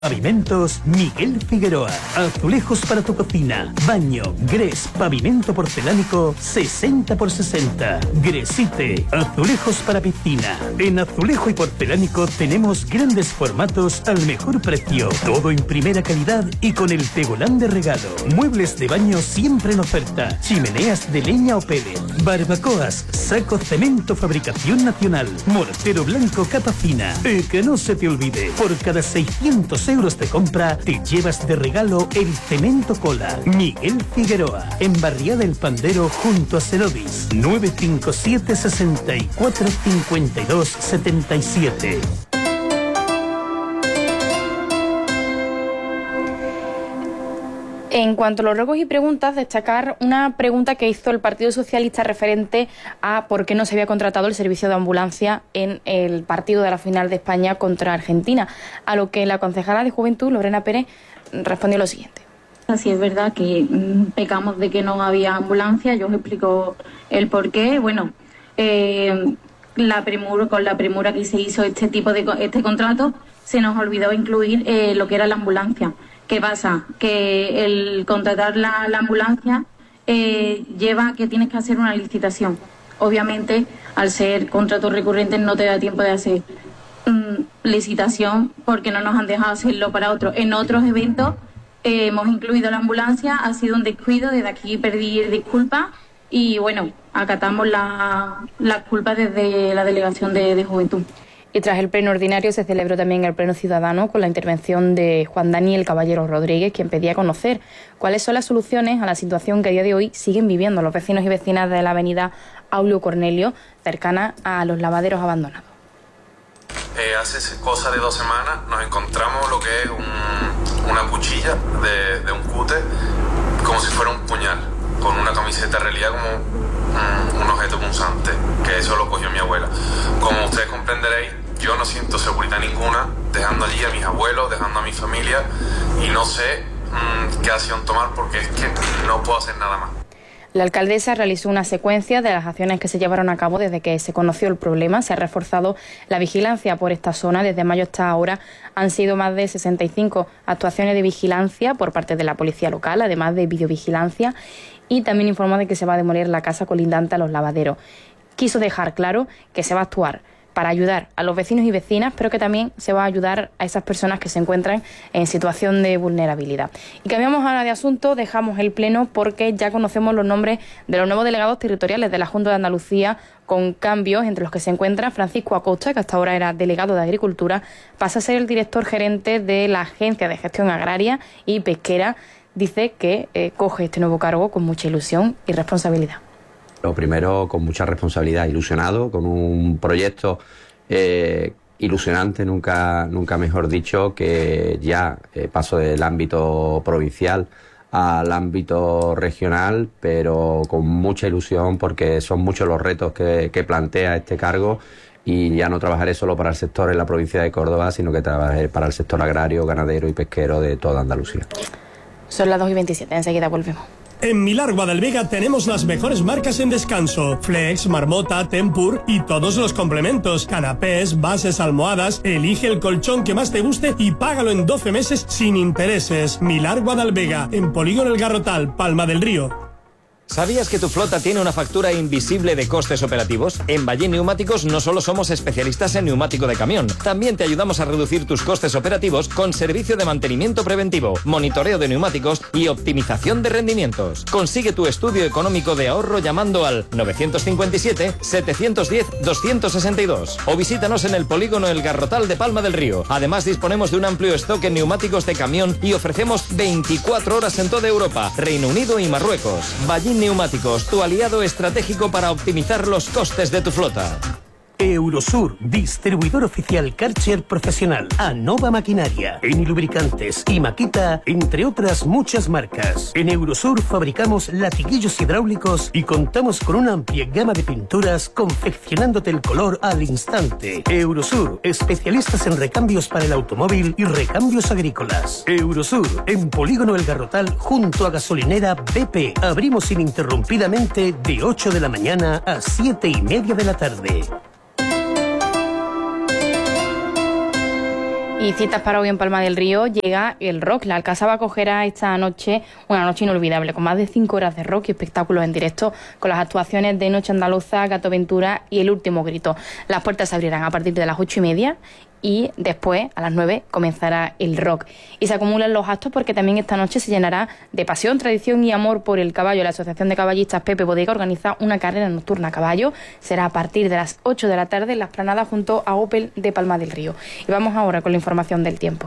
Pavimentos Miguel Figueroa. Azulejos para tu cocina, baño, grés, pavimento porcelánico 60 por 60. Gresite, azulejos para piscina. En azulejo y porcelánico tenemos grandes formatos al mejor precio. Todo en primera calidad y con el tegolán de regalo. Muebles de baño siempre en oferta. Chimeneas de leña o pellet. Barbacoas, saco cemento fabricación nacional. Mortero blanco capa fina. Y que no se te olvide, por cada 600 euros de compra te llevas de regalo el cemento cola. Miguel Figueroa, en Barriada del Pandero junto a Cerodis. 957 64 52 77. En cuanto a los ruegos y preguntas, destacar una pregunta que hizo el Partido Socialista referente a por qué no se había contratado el servicio de ambulancia en el partido de la final de España contra Argentina, a lo que la concejala de Juventud, Lorena Pérez, respondió lo siguiente. Así es verdad que pecamos de que no había ambulancia, yo os explico el por qué. Bueno, con la premura que se hizo este contrato, se nos olvidó incluir lo que era la ambulancia. ¿Qué pasa? Que el contratar la ambulancia lleva que tienes que hacer una licitación. Obviamente, al ser contratos recurrentes no te da tiempo de hacer licitación porque no nos han dejado hacerlo para otros. En otros eventos hemos incluido la ambulancia, ha sido un descuido, desde aquí pedir disculpas y bueno, acatamos las culpas desde la Delegación de Juventud. Y tras el pleno ordinario se celebró también el pleno ciudadano con la intervención de Juan Daniel Caballero Rodríguez, quien pedía conocer cuáles son las soluciones a la situación que a día de hoy siguen viviendo los vecinos y vecinas de la avenida Aulio Cornelio, cercana a los lavaderos abandonados. Hace cosa de 2 semanas nos encontramos lo que es una cuchilla de un cúter, como si fuera un puñal, con una camiseta en realidad como un objeto punzante, que eso lo cogió mi abuela. Como ustedes comprenderéis, yo no siento seguridad ninguna dejando allí a mis abuelos, dejando a mi familia y no sé qué acción tomar porque es que no puedo hacer nada más. La alcaldesa realizó una secuencia de las acciones que se llevaron a cabo desde que se conoció el problema. Se ha reforzado la vigilancia por esta zona. Desde mayo hasta ahora han sido más de 65 actuaciones de vigilancia por parte de la policía local, además de videovigilancia, y también informó de que se va a demoler la casa colindante a los lavaderos. Quiso dejar claro que se va a actuar para ayudar a los vecinos y vecinas, pero que también se va a ayudar a esas personas que se encuentran en situación de vulnerabilidad. Y cambiamos ahora de asunto, dejamos el pleno porque ya conocemos los nombres de los nuevos delegados territoriales de la Junta de Andalucía, con cambios entre los que se encuentra Francisco Acosta, que hasta ahora era delegado de Agricultura, pasa a ser el director gerente de la Agencia de Gestión Agraria y Pesquera. Dice que coge este nuevo cargo con mucha ilusión y responsabilidad. Lo primero, con mucha responsabilidad, ilusionado, con un proyecto ilusionante, nunca mejor dicho, que ya paso del ámbito provincial al ámbito regional, pero con mucha ilusión porque son muchos los retos que plantea este cargo y ya no trabajaré solo para el sector en la provincia de Córdoba, sino que trabajaré para el sector agrario, ganadero y pesquero de toda Andalucía. Son las 2:27, enseguida volvemos. En Milar Guadalvega tenemos las mejores marcas en descanso: Flex, Marmota, Tempur y todos los complementos, canapés, bases, almohadas. Elige el colchón que más te guste y págalo en 12 meses sin intereses. Milar Guadalvega, en Polígono El Garrotal, Palma del Río. ¿Sabías que tu flota tiene una factura invisible de costes operativos? En Ballín Neumáticos no solo somos especialistas en neumático de camión, también te ayudamos a reducir tus costes operativos con servicio de mantenimiento preventivo, monitoreo de neumáticos y optimización de rendimientos. Consigue tu estudio económico de ahorro llamando al 957-710-262 o visítanos en el Polígono El Garrotal de Palma del Río. Además disponemos de un amplio stock en neumáticos de camión y ofrecemos 24 horas en toda Europa, Reino Unido y Marruecos. Ballín Neumáticos, tu aliado estratégico para optimizar los costes de tu flota. Eurosur, distribuidor oficial Karcher profesional. Anova Maquinaria, en lubricantes y Makita, entre otras muchas marcas. En Eurosur fabricamos latiguillos hidráulicos y contamos con una amplia gama de pinturas, confeccionándote el color al instante. Eurosur, especialistas en recambios para el automóvil y recambios agrícolas. Eurosur, en Polígono El Garrotal, junto a gasolinera BP. Abrimos ininterrumpidamente de 8 de la mañana a 7:30 de la tarde. Y citas para hoy en Palma del Río, llega el rock. La Alcazaba acogerá esta noche una noche inolvidable, con más de 5 horas de rock y espectáculos en directo, con las actuaciones de Noche Andaluza, Gato Ventura y El Último Grito. Las puertas se abrirán a partir de las 8:30 y después, a las 9, comenzará el rock. Y se acumulan los actos porque también esta noche se llenará de pasión, tradición y amor por el caballo. La Asociación de Caballistas Pepe Bodega organiza una carrera nocturna a caballo. Será a partir de las 8 de la tarde en la explanada junto a Opel de Palma del Río. Y vamos ahora con la información del tiempo.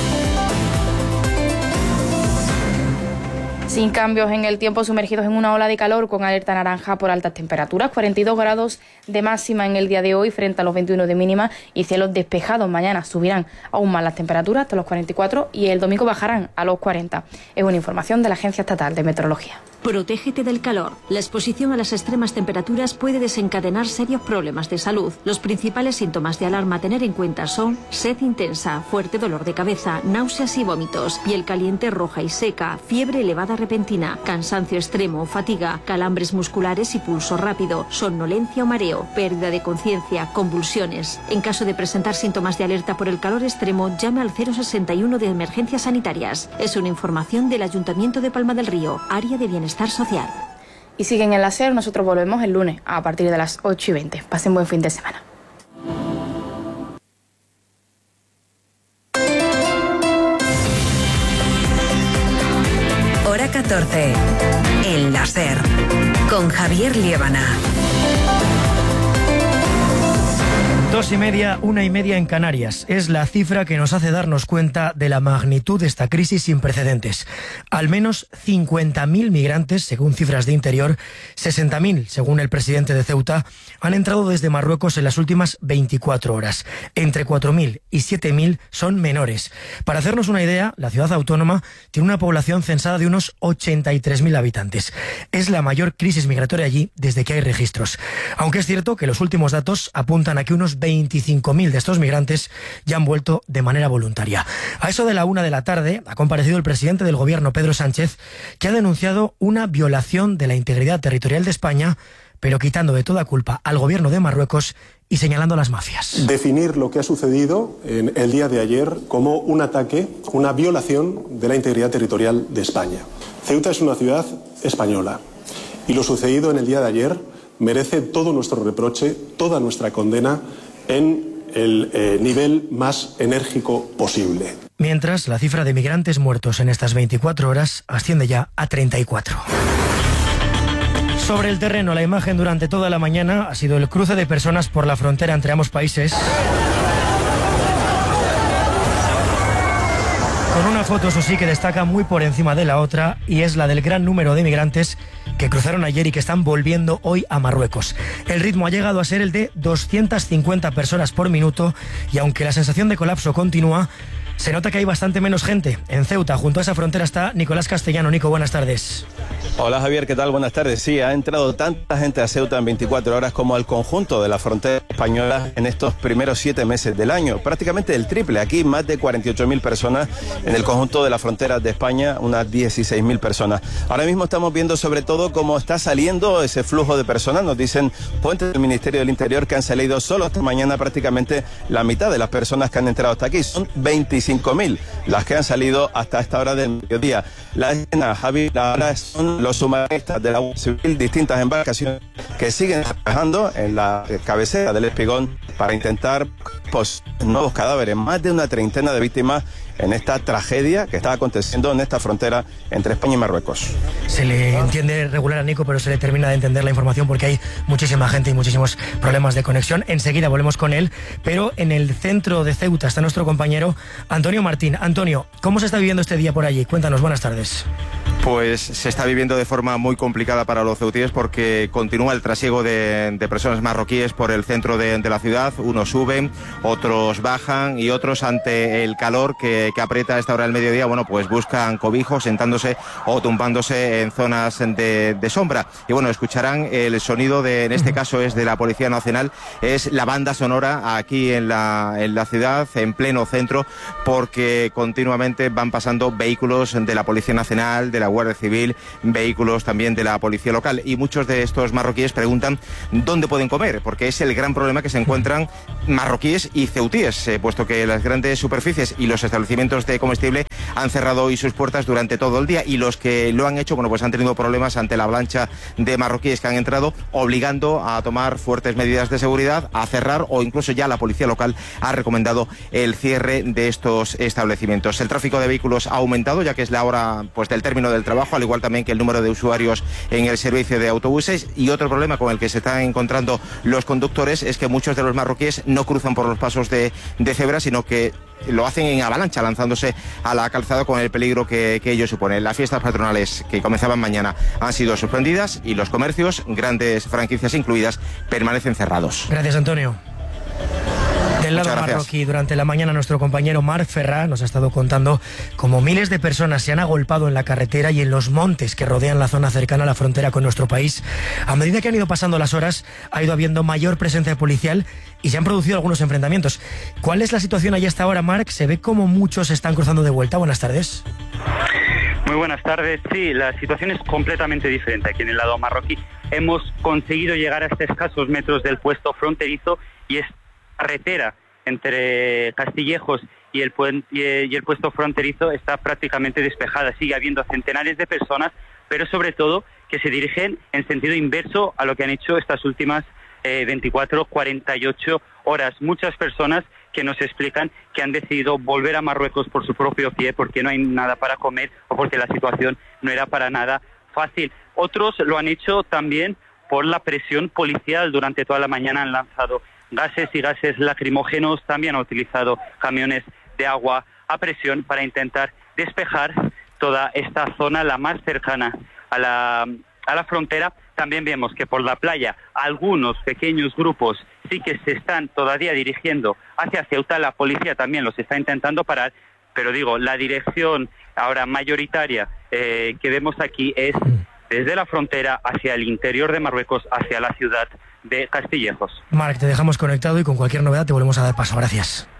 Sin cambios en el tiempo, sumergidos en una ola de calor con alerta naranja por altas temperaturas, 42 grados de máxima en el día de hoy frente a los 21 de mínima y cielos despejados. Mañana subirán aún más las temperaturas hasta los 44 y el domingo bajarán a los 40. Es una información de la Agencia Estatal de Meteorología. Protégete del calor. La exposición a las extremas temperaturas puede desencadenar serios problemas de salud. Los principales síntomas de alarma a tener en cuenta son sed intensa, fuerte dolor de cabeza, náuseas y vómitos, piel caliente roja y seca, fiebre elevada repentina, cansancio extremo, fatiga, calambres musculares y pulso rápido, somnolencia o mareo, pérdida de conciencia, convulsiones. En caso de presentar síntomas de alerta por el calor extremo, llame al 061 de emergencias sanitarias. Es una información del Ayuntamiento de Palma del Río, Área de Bienestar Social. Y siguen en la SER, nosotros volvemos el lunes a partir de las 8:20. Pasen buen fin de semana. Hora 14, en la SER, con Javier Liébana. 2:30, 1:30 en Canarias. Es la cifra que nos hace darnos cuenta de la magnitud de esta crisis sin precedentes. Al menos 50.000 migrantes, según cifras de Interior, 60.000, según el presidente de Ceuta, han entrado desde Marruecos en las últimas 24 horas. Entre 4.000 y 7.000 son menores. Para hacernos una idea, la ciudad autónoma tiene una población censada de unos 83.000 habitantes. Es la mayor crisis migratoria allí desde que hay registros. Aunque es cierto que los últimos datos apuntan a que unos 25.000 de estos migrantes ya han vuelto de manera voluntaria. A eso de la 1 de la tarde ha comparecido el presidente del gobierno, Pedro Sánchez, que ha denunciado una violación de la integridad territorial de España, pero quitando de toda culpa al gobierno de Marruecos y señalando a las mafias. Definir lo que ha sucedido en el día de ayer como un ataque, una violación de la integridad territorial de España. Ceuta es una ciudad española y lo sucedido en el día de ayer merece todo nuestro reproche, toda nuestra condena en el nivel más enérgico posible. Mientras, la cifra de migrantes muertos en estas 24 horas asciende ya a 34. Sobre el terreno, la imagen durante toda la mañana ha sido el cruce de personas por la frontera entre ambos países. Con una foto, eso sí, que destaca muy por encima de la otra, y es la del gran número de migrantes que cruzaron ayer y que están volviendo hoy a Marruecos. El ritmo ha llegado a ser el de 250 personas por minuto, y aunque la sensación de colapso continúa, se nota que hay bastante menos gente. En Ceuta, junto a esa frontera, está Nicolás Castellano. Nico, buenas tardes. Hola Javier, ¿qué tal? Buenas tardes. Sí, ha entrado tanta gente a Ceuta en 24 horas como al conjunto de la frontera española en estos primeros 7 meses del año. Prácticamente el triple. Aquí más de 48.000 personas en el conjunto de la frontera de España, unas 16.000 personas. Ahora mismo estamos viendo sobre todo cómo está saliendo ese flujo de personas. Nos dicen fuentes del Ministerio del Interior que han salido solo esta mañana prácticamente la mitad de las personas que han entrado hasta aquí. Son 25.000 las que han salido hasta esta hora del mediodía. La escena, Javi, ahora son los submarinistas de la Guardia Civil, distintas embarcaciones que siguen trabajando en la cabecera del Espigón para intentar nuevos cadáveres. Más de una treintena de víctimas en esta tragedia que está aconteciendo en esta frontera entre España y Marruecos. Se le entiende regular a Nico, pero se le termina de entender la información porque hay muchísima gente y muchísimos problemas de conexión. Enseguida volvemos con él, pero en el centro de Ceuta está nuestro compañero Antonio Martín. Antonio, ¿cómo se está viviendo este día por allí? Cuéntanos, buenas tardes. Pues se está viviendo de forma muy complicada para los ceutíes porque continúa el trasiego de personas marroquíes por el centro de la ciudad. Unos suben, otros bajan y otros, ante el calor que aprieta a esta hora del mediodía, bueno, pues buscan cobijo sentándose o tumbándose en zonas de sombra. Y bueno, escucharán el sonido en este caso es de la Policía Nacional, es la banda sonora aquí en la ciudad, en pleno centro, porque continuamente van pasando vehículos de la Policía Nacional, de la Guardia Civil, vehículos también de la policía local. Y muchos de estos marroquíes preguntan dónde pueden comer, porque es el gran problema que se encuentran marroquíes y ceutíes, puesto que las grandes superficies y los establecimientos de comestible han cerrado hoy sus puertas durante todo el día, y los que lo han hecho, bueno, pues han tenido problemas ante la avalancha de marroquíes que han entrado, obligando a tomar fuertes medidas de seguridad, a cerrar, o incluso ya la policía local ha recomendado el cierre de estos establecimientos. El tráfico de vehículos ha aumentado, ya que es la hora pues del término del trabajo, al igual también que el número de usuarios en el servicio de autobuses. Y otro problema con el que se están encontrando los conductores es que muchos de los marroquíes no cruzan por los pasos de cebra, sino que lo hacen en avalancha, lanzándose a la calzada con el peligro que ello supone. Las fiestas patronales que comenzaban mañana han sido suspendidas y los comercios, grandes franquicias incluidas, permanecen cerrados. Gracias, Antonio. Del lado marroquí, durante la mañana nuestro compañero Marc Ferrá nos ha estado contando cómo miles de personas se han agolpado en la carretera y en los montes que rodean la zona cercana a la frontera con nuestro país. A medida que han ido pasando las horas, ha ido habiendo mayor presencia policial y se han producido algunos enfrentamientos. ¿Cuál es la situación allí hasta ahora, Marc? ¿Se ve como muchos se están cruzando de vuelta? Buenas tardes. Muy buenas tardes. Sí, la situación es completamente diferente aquí en el lado marroquí. Hemos conseguido llegar hasta escasos metros del puesto fronterizo y es carretera entre Castillejos y el puesto fronterizo está prácticamente despejada. Sigue habiendo centenares de personas, pero sobre todo que se dirigen en sentido inverso a lo que han hecho estas últimas 24, 48 horas. Muchas personas que nos explican que han decidido volver a Marruecos por su propio pie porque no hay nada para comer o porque la situación no era para nada fácil. Otros lo han hecho también por la presión policial. Durante toda la mañana han lanzado gases y gases lacrimógenos, también ha utilizado camiones de agua a presión para intentar despejar toda esta zona, la más cercana a la frontera. También vemos que por la playa algunos pequeños grupos sí que se están todavía dirigiendo hacia Ceuta. La policía también los está intentando parar, pero digo, la dirección ahora mayoritaria que vemos aquí es desde la frontera hacia el interior de Marruecos, hacia la ciudad de Castillejos. Marc, te dejamos conectado y con cualquier novedad te volvemos a dar paso. Gracias.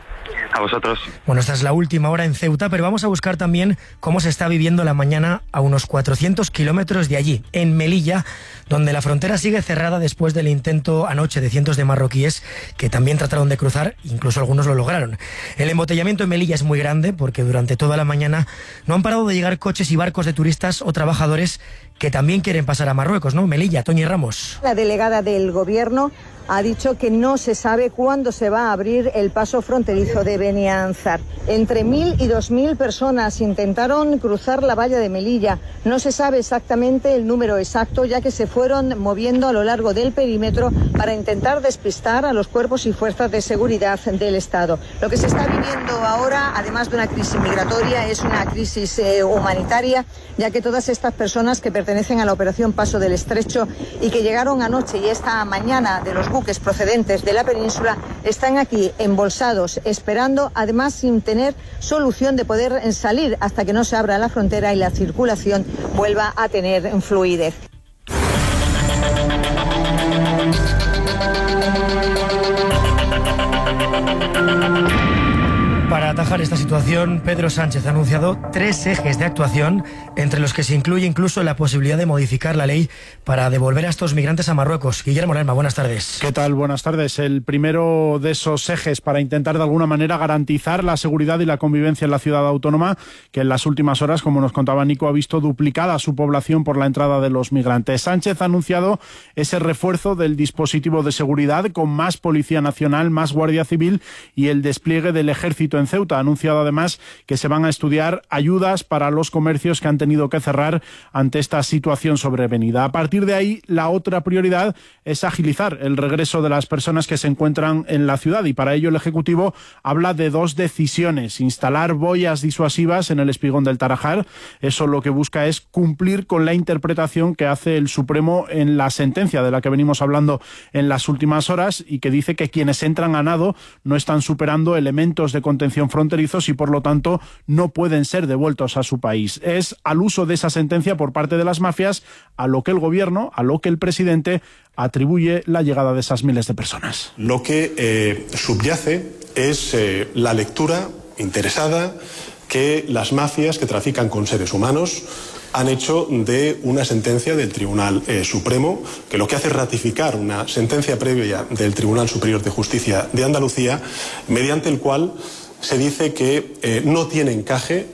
A vosotros. Bueno, esta es la última hora en Ceuta, pero vamos a buscar también cómo se está viviendo la mañana a unos 400 kilómetros de allí, en Melilla, donde la frontera sigue cerrada después del intento anoche de cientos de marroquíes que también trataron de cruzar, incluso algunos lo lograron. El embotellamiento en Melilla es muy grande porque durante toda la mañana no han parado de llegar coches y barcos de turistas o trabajadores que también quieren pasar a Marruecos, ¿no? Melilla, Toñi Ramos. La delegada del Gobierno ha dicho que no se sabe cuándo se va a abrir el paso fronterizo de Beni Ansar. Entre 1.000 y 2.000 personas intentaron cruzar la valla de Melilla. No se sabe exactamente el número exacto, ya que se fueron moviendo a lo largo del perímetro para intentar despistar a los cuerpos y fuerzas de seguridad del Estado. Lo que se está viviendo ahora, además de una crisis migratoria, es una crisis humanitaria, ya que todas estas personas que pertenecen a la operación Paso del Estrecho y que llegaron anoche y esta mañana de los buques procedentes de la península están aquí embolsados, esperando, además sin tener solución de poder salir hasta que no se abra la frontera y la circulación vuelva a tener fluidez. Para atajar esta situación, Pedro Sánchez ha anunciado 3 ejes de actuación, entre los que se incluye incluso la posibilidad de modificar la ley para devolver a estos migrantes a Marruecos. Guillermo Lerma, buenas tardes. ¿Qué tal? Buenas tardes. El primero de esos ejes para intentar de alguna manera garantizar la seguridad y la convivencia en la ciudad autónoma, que en las últimas horas, como nos contaba Nico, ha visto duplicada su población por la entrada de los migrantes. Sánchez ha anunciado ese refuerzo del dispositivo de seguridad con más Policía Nacional, más Guardia Civil y el despliegue del Ejército en Ceuta. Ha anunciado además que se van a estudiar ayudas para los comercios que han tenido que cerrar ante esta situación sobrevenida. A partir de ahí, la otra prioridad es agilizar el regreso de las personas que se encuentran en la ciudad, y para ello el Ejecutivo habla de 2 decisiones: instalar boyas disuasivas en el espigón del Tarajal. Eso lo que busca es cumplir con la interpretación que hace el Supremo en la sentencia de la que venimos hablando en las últimas horas, y que dice que quienes entran a nado no están superando elementos de contención fronterizos y por lo tanto no pueden ser devueltos a su país. Es al uso de esa sentencia por parte de las mafias a lo que el gobierno, a lo que el presidente atribuye la llegada de esas miles de personas. Lo que subyace es la lectura interesada que las mafias que trafican con seres humanos han hecho de una sentencia del Tribunal Supremo, que lo que hace es ratificar una sentencia previa del Tribunal Superior de Justicia de Andalucía, mediante el cual se dice que no tiene encaje